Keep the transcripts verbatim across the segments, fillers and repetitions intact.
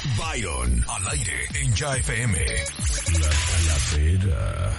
Byron, al aire en Ya F M. La calavera.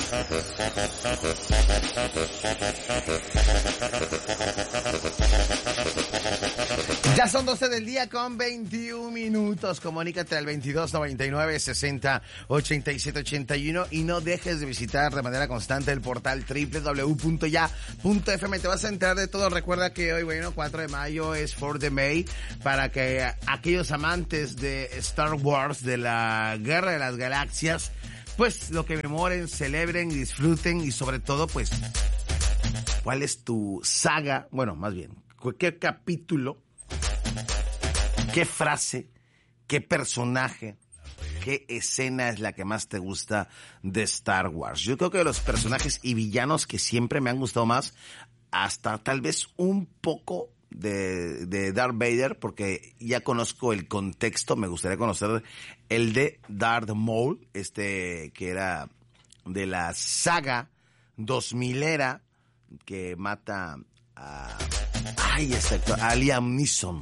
Ya son doce del día con veintiún minutos. Comunícate al veintidós noventa y nueve sesenta ochenta y siete ochenta y uno y no dejes de visitar de manera constante el portal doble u doble u doble u punto ya punto f m. Te vas a enterar de todo. Recuerda que hoy, bueno, cuatro de mayo es cuatro de May, para que aquellos amantes de Star Wars, de la Guerra de las Galaxias, pues lo que memoren, celebren, disfruten y sobre todo, pues, ¿cuál es tu saga? Bueno, más bien, ¿qué capítulo? ¿Qué frase, qué personaje, qué escena es la que más te gusta de Star Wars? Yo creo que de los personajes y villanos que siempre me han gustado más, hasta tal vez un poco de, de Darth Vader, porque ya conozco el contexto, me gustaría conocer el de Darth Maul, este que era de la saga dos milera, que mata a... Ay, exacto, a Liam Neeson.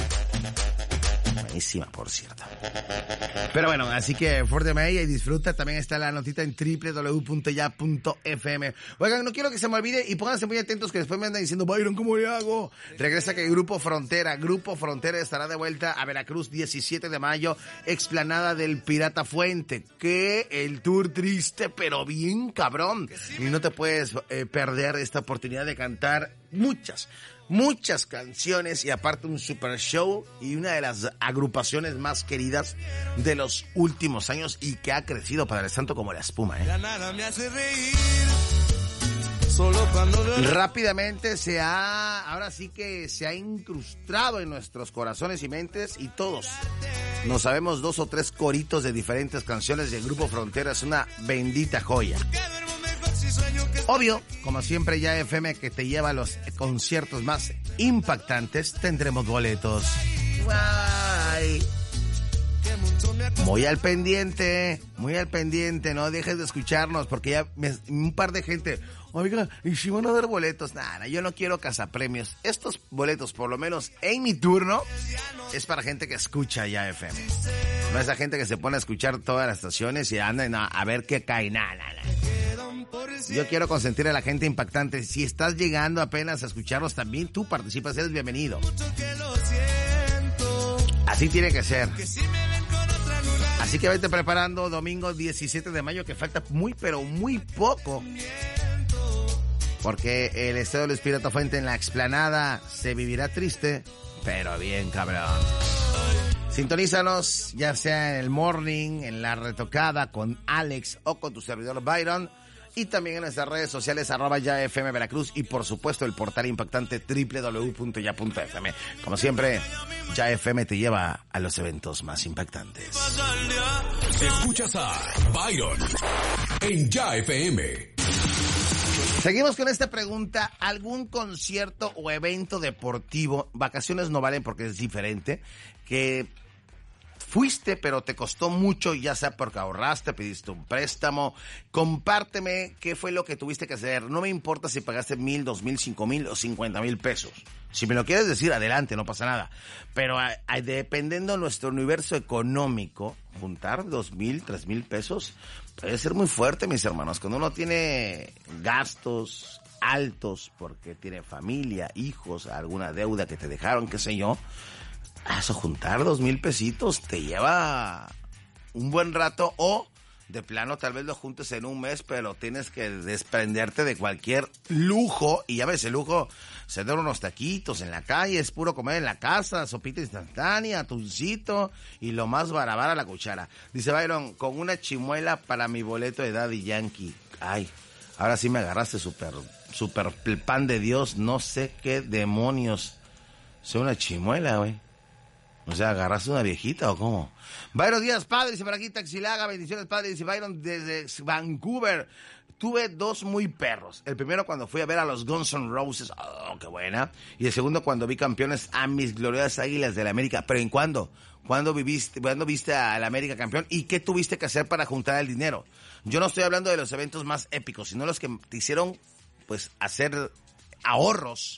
Buenísima, por cierto. Pero bueno, así que fuerte May y disfruta. También está la notita en doble u doble u doble u punto ya punto f m. Oigan, no quiero que se me olvide y pónganse muy atentos que después me andan diciendo, Byron, ¿cómo le hago? Regresa que Grupo Frontera. Grupo Frontera estará de vuelta a Veracruz diecisiete de mayo, explanada del Pirata Fuente. Que el tour triste, pero bien cabrón. Y no te puedes eh, perder esta oportunidad de cantar muchas Muchas canciones y aparte un super show y una de las agrupaciones más queridas de los últimos años y que ha crecido, Padre Santo, como la espuma, ¿eh? La nada me hace reír. Solo cuando veo... Rápidamente se ha, ahora sí que se ha incrustado en nuestros corazones y mentes y todos nos sabemos dos o tres coritos de diferentes canciones del Grupo Frontera. Es una bendita joya. Obvio, como siempre, Ya F M que te lleva a los conciertos más impactantes, tendremos boletos. Guay. Muy al pendiente, muy al pendiente, no dejes de escucharnos porque ya me, un par de gente, oiga, ¿y si van a dar boletos? Nada, yo no quiero cazapremios. Estos boletos, por lo menos en mi turno, es para gente que escucha Ya F M. No es la gente que se pone a escuchar todas las estaciones y anda a, a ver qué cae, nada, nada. Yo quiero consentir a la gente impactante. Si estás llegando apenas a escucharnos, también tú participas, eres bienvenido. Así tiene que ser. Así que vete preparando, domingo diecisiete de mayo, que falta muy, pero muy poco. Porque el Estadio Luis Pirata Fuente en la explanada se vivirá triste, pero bien cabrón. Sintonízanos, ya sea en el morning, en la retocada, con Alex o con tu servidor Byron. Y también en nuestras redes sociales, arroba Ya F M Veracruz. Y por supuesto el portal impactante doble u doble u doble u punto ya punto f m. Como siempre, Ya F M te lleva a los eventos más impactantes. Escuchas a Byron en Ya F M. Seguimos con esta pregunta. ¿Algún concierto o evento deportivo, vacaciones no valen porque es diferente, que fuiste pero te costó mucho, ya sea porque ahorraste, pediste un préstamo? Compárteme qué fue lo que tuviste que hacer. No me importa si pagaste mil, dos mil, cinco mil o cincuenta mil pesos. Si me lo quieres decir, adelante, no pasa nada. Pero a, a, dependiendo de nuestro universo económico, juntar dos mil, tres mil pesos puede ser muy fuerte, mis hermanos. Cuando uno tiene gastos altos porque tiene familia, hijos, alguna deuda que te dejaron, qué sé yo, eso, juntar dos mil pesitos te lleva un buen rato, o de plano tal vez lo juntes en un mes, pero tienes que desprenderte de cualquier lujo. Y ya ves, el lujo se dan unos taquitos en la calle, es puro comer en la casa, sopita instantánea, atuncito y lo más barabara a la cuchara. Dice Byron, con una chimuela para mi boleto de Daddy Yankee. Ay, ahora sí me agarraste súper, súper pan de Dios, no sé qué demonios sea una chimuela, güey. O sea, ¿agarraste una viejita o cómo? Byron Díaz, padre, dice por aquí, Taxilaga, bendiciones, padre, dice Byron, desde Vancouver. Tuve dos muy perros. El primero cuando fui a ver a los Guns N' Roses, oh, qué buena. Y el segundo cuando vi campeones a mis gloriosas Águilas de la América. ¿Pero en cuándo? ¿Cuándo viviste, cuándo viste a la América campeón? ¿Y qué tuviste que hacer para juntar el dinero? Yo no estoy hablando de los eventos más épicos, sino los que te hicieron, pues, hacer ahorros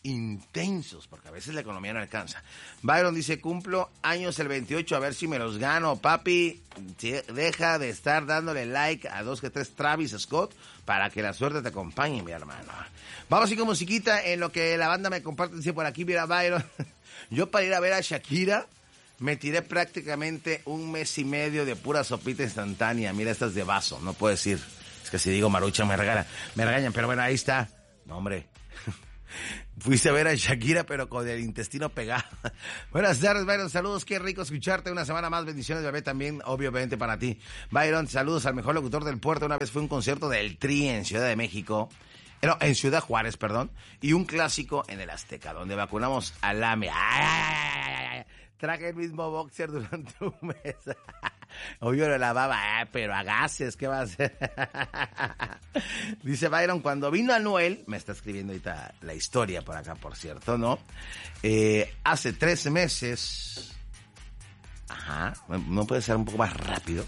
intensos, porque a veces la economía no alcanza. Byron dice, cumplo años el veintiocho, a ver si me los gano, papi. Deja de estar dándole like a dos que tres Travis Scott para que la suerte te acompañe, mi hermano. Vamos a ir con musiquita en lo que la banda me comparte. Dice por aquí, mira, Byron, yo para ir a ver a Shakira me tiré prácticamente un mes y medio de pura sopita instantánea. Mira, estas de vaso, no puedo decir. Es que si digo marucha me regalan, me regañan, pero bueno, ahí está. No, hombre. Fuiste a ver a Shakira, pero con el intestino pegado. Buenas tardes, Byron. Saludos, qué rico escucharte. Una semana más. Bendiciones, bebé, también, obviamente, para ti. Byron, saludos al mejor locutor del puerto. Una vez fue un concierto del Tri en Ciudad de México. No, en Ciudad Juárez, perdón. Y un clásico en el Azteca, donde vacunamos al A M E. ¡Ay, ay, ay, ay, ay! Traje el mismo boxer durante un mes. Obvio lo lavaba, eh, pero a gases, ¿qué va a hacer? Dice Byron, cuando vino Anuel, me está escribiendo ahorita la historia por acá, por cierto, ¿no? Eh, hace tres meses... Ajá, ¿no puede ser un poco más rápido?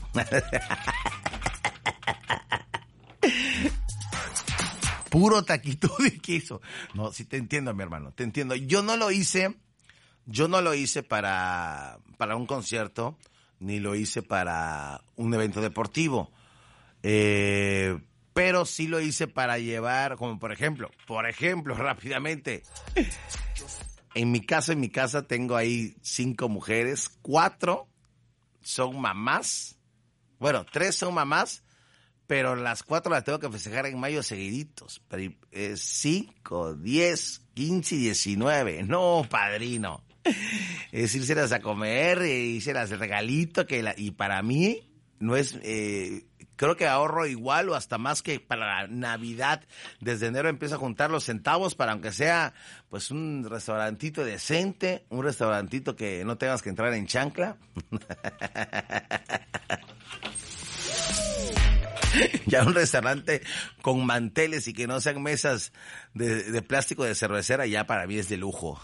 Puro taquito de queso. No, sí te entiendo, mi hermano, te entiendo. Yo no lo hice... Yo no lo hice para, para un concierto, ni lo hice para un evento deportivo. Eh, pero sí lo hice para llevar, como por ejemplo, por ejemplo, rápidamente. En mi casa, en mi casa tengo ahí cinco mujeres, cuatro son mamás. Bueno, tres son mamás, pero las cuatro las tengo que festejar en mayo seguiditos. Pero, eh, cinco, diez, quince y diecinueve. No, padrino. Es irselas a comer, irselas de regalito, que la, y para mí no es, eh, creo que ahorro igual o hasta más que para la Navidad. Desde enero empiezo a juntar los centavos para aunque sea pues un restaurantito decente, un restaurantito que no tengas que entrar en chancla. Ya un restaurante con manteles y que no sean mesas de, de plástico de cervecera, ya para mí es de lujo.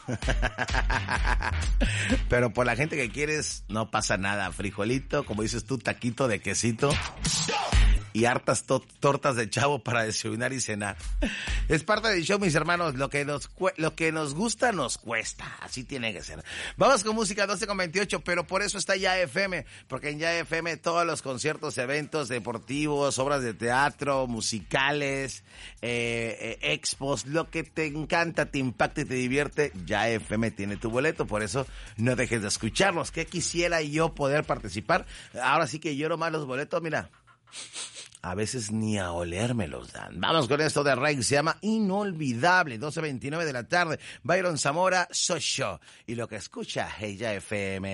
Pero por la gente que quieres, no pasa nada. Frijolito, como dices tú, taquito de quesito y hartas to- tortas de chavo para desayunar y cenar. Es parte del show, mis hermanos. Lo que nos cu- lo que nos gusta, nos cuesta. Así tiene que ser. Vamos con música doce con veintiocho, pero por eso está Ya F M. Porque en Ya F M todos los conciertos, eventos deportivos, obras de teatro, musicales, eh, eh, expos, lo que te encanta, te impacta y te divierte, Ya F M tiene tu boleto. Por eso no dejes de escucharlos. ¿Qué quisiera yo poder participar? Ahora sí que lloro más los boletos, mira. A veces ni a oler me los dan. Vamos con esto de Rey, se llama Inolvidable, doce veintinueve de la tarde. Byron Zamora, soy yo. Y lo que escucha, Hey Ya F M.